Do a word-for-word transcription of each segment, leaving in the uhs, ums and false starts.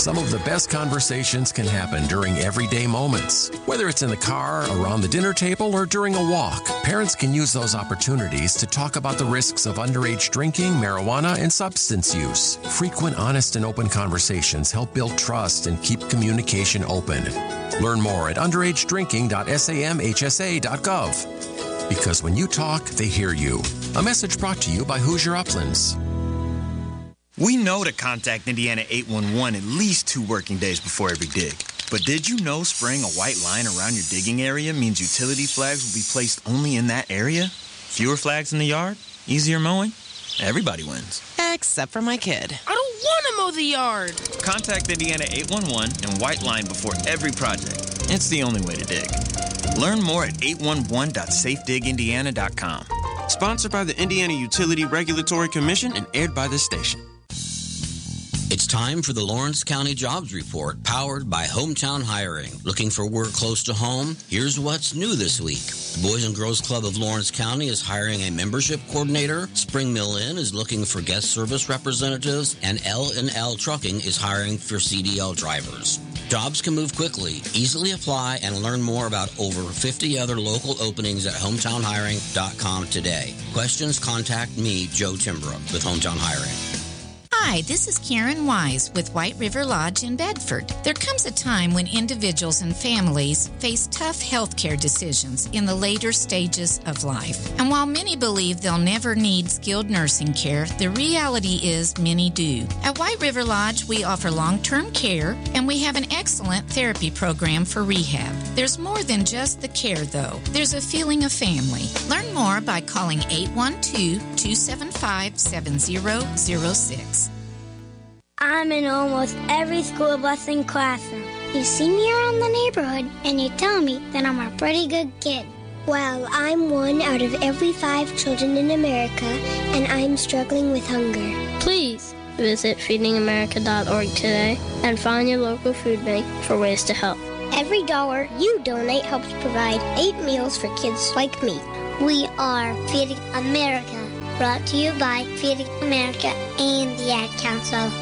Some of the best conversations can happen during everyday moments. Whether it's in the car, around the dinner table, or during a walk, parents can use those opportunities to talk about the risks of underage drinking, marijuana, and substance use. Frequent, honest, and open conversations help build trust and keep communication open. Learn more at underage drinking dot samhsa dot gov. Because when you talk, they hear you. A message brought to you by Hoosier Uplands. We know to contact Indiana eight one one at least two working days before every dig. But did you know spraying a white line around your digging area means utility flags will be placed only in that area? Fewer flags in the yard? Easier mowing? Everybody wins. Except for my kid. I don't want to mow the yard. Contact Indiana eight one one and white line before every project. It's the only way to dig. Learn more at eight one one dot safe dig indiana dot com. Sponsored by the Indiana Utility Regulatory Commission and aired by this station. It's time for the Lawrence County Jobs Report, powered by Hometown Hiring. Looking for work close to home? Here's what's new this week. The Boys and Girls Club of Lawrence County is hiring a membership coordinator. Spring Mill Inn is looking for guest service representatives, and L and L Trucking is hiring for C D L drivers. Jobs can move quickly. Easily apply and learn more about over fifty other local openings at hometown hiring dot com today. Questions? Contact me, Joe Timbrook, with Hometown Hiring. Hi, this is Karen Wise with White River Lodge in Bedford. There comes a time when individuals and families face tough health care decisions in the later stages of life. And while many believe they'll never need skilled nursing care, the reality is many do. At White River Lodge, we offer long-term care, and we have an excellent therapy program for rehab. There's more than just the care, though. There's a feeling of family. Learn more by calling eight one two, two seven five, seven zero zero six. I'm in almost every school bus and classroom. You see me around the neighborhood, and you tell me that I'm a pretty good kid. Well, I'm one out of every five children in America, and I'm struggling with hunger. Please visit feeding america dot org today and find your local food bank for ways to help. Every dollar you donate helps provide eight meals for kids like me. We are Feeding America, brought to you by Feeding America and the Ad Council.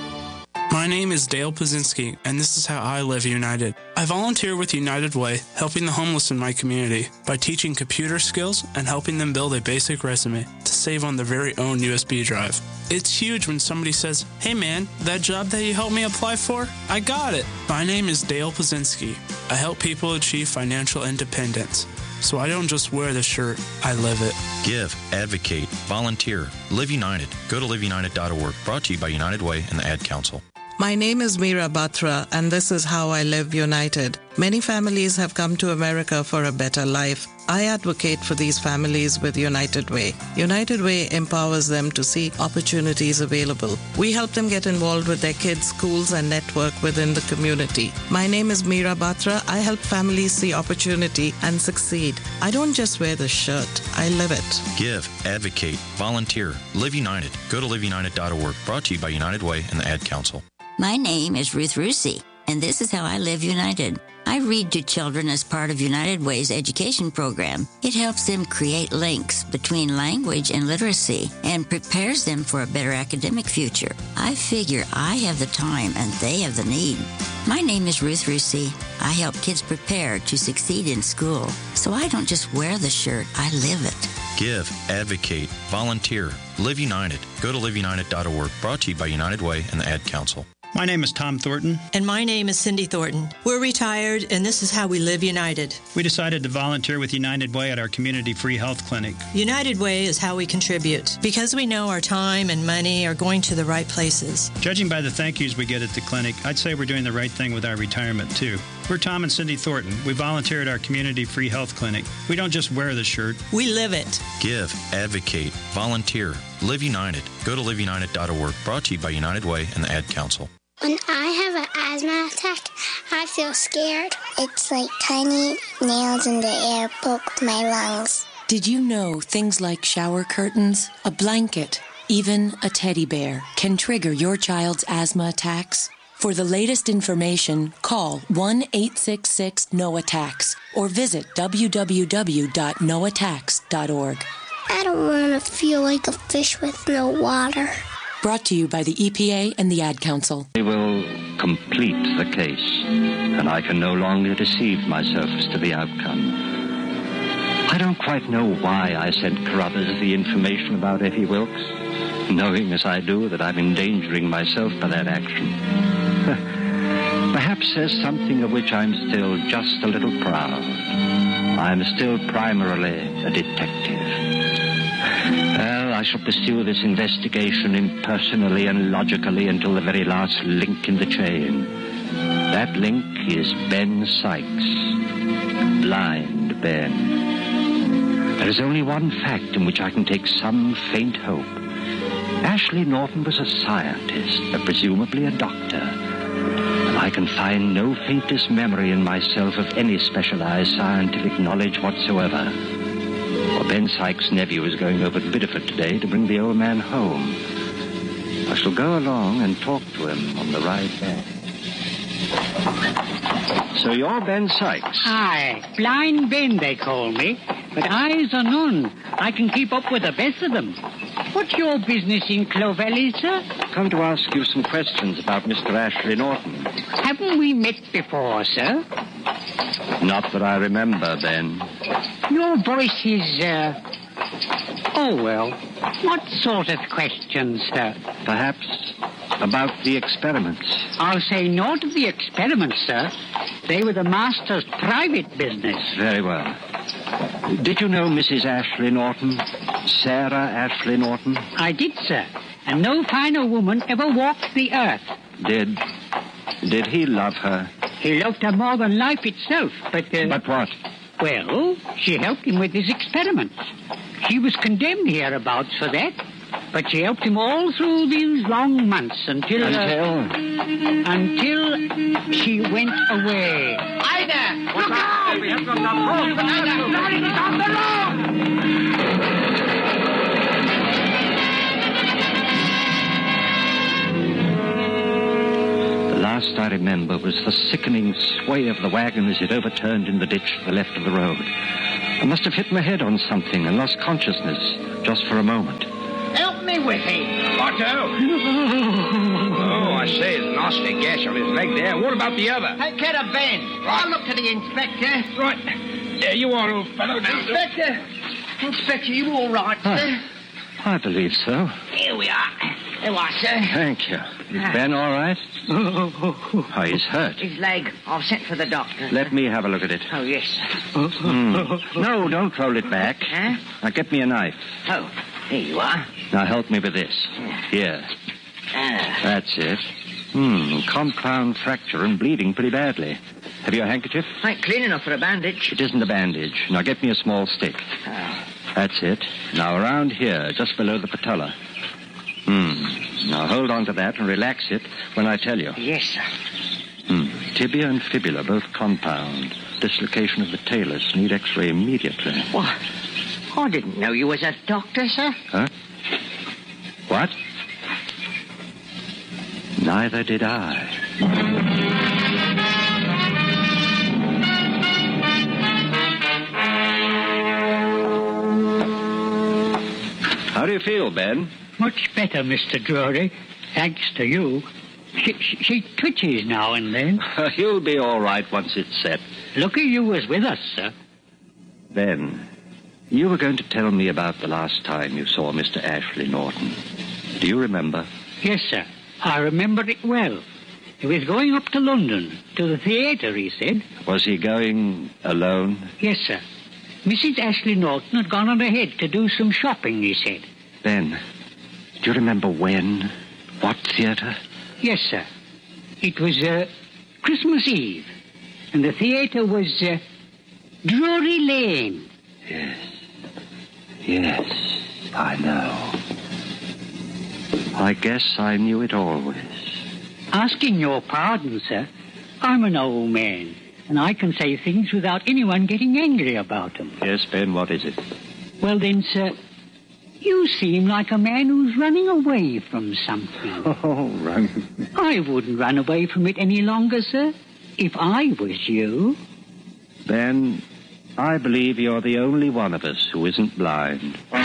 My name is Dale Pazinski, and this is how I live United. I volunteer with United Way, helping the homeless in my community by teaching computer skills and helping them build a basic resume to save on their very own U S B drive. It's huge when somebody says, "Hey man, that job that you helped me apply for, I got it." My name is Dale Pazinski. I help people achieve financial independence. So I don't just wear the shirt, I live it. Give, advocate, volunteer, live united. Go to live united dot org. Brought to you by United Way and the Ad Council. My name is Meera Batra, and this is how I live united. Many families have come to America for a better life. I advocate for these families with United Way. United Way empowers them to see opportunities available. We help them get involved with their kids' schools and network within the community. My name is Meera Batra. I help families see opportunity and succeed. I don't just wear the shirt, I live it. Give, advocate, volunteer, live united. Go to live united dot org. Brought to you by United Way and the Ad Council. My name is Ruth Rusi, and this is how I live United. I read to children as part of United Way's education program. It helps them create links between language and literacy and prepares them for a better academic future. I figure I have the time and they have the need. My name is Ruth Rusi. I help kids prepare to succeed in school. So I don't just wear the shirt, I live it. Give, advocate, volunteer, live united. Go to live united dot org. Brought to you by United Way and the Ad Council. My name is Tom Thornton. And my name is Cindy Thornton. We're retired, and this is how we live United. We decided to volunteer with United Way at our community free health clinic. United Way is how we contribute, because we know our time and money are going to the right places. Judging by the thank yous we get at the clinic, I'd say we're doing the right thing with our retirement, too. We're Tom and Cindy Thornton. We volunteer at our community free health clinic. We don't just wear the shirt. We live it. Give, advocate, volunteer, live united. Go to live united dot org. Brought to you by United Way and the Ad Council. When I have an asthma attack, I feel scared. It's like tiny nails in the air poke my lungs. Did you know things like shower curtains, a blanket, even a teddy bear can trigger your child's asthma attacks? For the latest information, call one eight six six N O attacks or visit w w w dot no attacks dot org. I don't want to feel like a fish with no water. Brought to you by the E P A and the Ad Council. We will complete the case, and I can no longer deceive myself as to the outcome. I don't quite know why I sent Carruthers the information about Effie Wilkes, knowing as I do that I'm endangering myself by that action. Perhaps there's something of which I'm still just a little proud. I'm still primarily a detective. Well, I shall pursue this investigation impersonally and logically until the very last link in the chain. That link is Ben Sykes. Blind Ben. There is only one fact in which I can take some faint hope. Ashley Norton was a scientist, uh, presumably a doctor. And I can find no faintest memory in myself of any specialized scientific knowledge whatsoever. Well, Ben Sykes' nephew is going over to Biddeford today to bring the old man home. I shall go along and talk to him on the ride back. So you're Ben Sykes? Aye, Blind Ben they call me, but eyes are none. I can keep up with the best of them. What's your business in Clovelly, sir? Come to ask you some questions about Mister Ashley Norton. Haven't we met before, sir? Not that I remember, Ben. Your voice is, uh... Oh, well, what sort of questions, sir? Perhaps about the experiments. I'll say naught of the experiments, sir. They were the master's private business. Very well. Did you know Missus Ashley Norton? Sarah Ashley Norton? I did, sir. And no finer woman ever walked the earth. Did... Did he love her? He loved her more than life itself, but... Uh, but what? Well, she helped him with his experiments. She was condemned hereabouts for that, but she helped him all through these long months until... Until? Uh, until she went away. Ida! Look out! We have got the whole... Ida! Bloody is on the road! The last I remember was the sickening sway of the wagon as it overturned in the ditch to the left of the road. I must have hit my head on something and lost consciousness just for a moment. Help me with him. Otto! Oh, I say, there's a nasty gash on his leg there. What about the other? Take care of Ben. I'll look to the inspector. Right. There you are, old fellow. Now. Inspector. Inspector, you all right, sir? I believe so. Here we are. There you are, sir. Thank you. Is Ben all right? Oh, he's hurt. His leg. I've sent for the doctor. Let me have a look at it. Oh, yes, sir. Mm. No, don't roll it back. Huh? Now, get me a knife. Oh, here you are. Now, help me with this. Here. Ah. That's it. Hmm, compound fracture and bleeding pretty badly. Have you a handkerchief? Ain't clean enough for a bandage. It isn't a bandage. Now, get me a small stick. Oh. That's it. Now, around here, just below the patella. Hmm. Now, hold on to that and relax it when I tell you. Yes, sir. Hmm. Tibia and fibula, both compound. Dislocation of the talus. Need x-ray immediately. What? I didn't know you was a doctor, sir. Huh? What? Neither did I. How do you feel, Ben? Much better, Mister Drury. Thanks to you. She, she, she twitches now and then. You'll be all right once it's set. Lucky you was with us, sir. Ben, you were going to tell me about the last time you saw Mister Ashley Norton. Do you remember? Yes, sir. I remember it well. He was going up to London, to the theatre, he said. Was he going alone? Yes, sir. Missus Ashley Norton had gone on ahead to do some shopping, he said. Ben, do you remember when? What theatre? Yes, sir. It was uh, Christmas Eve, and the theatre was uh, Drury Lane. Yes. Yes, I know. I guess I knew it always. Asking your pardon, sir, I'm an old man, and I can say things without anyone getting angry about them. Yes, Ben, what is it? Well, then, sir, you seem like a man who's running away from something. Oh, run. I wouldn't run away from it any longer, sir, if I was you. Ben, I believe you're the only one of us who isn't blind.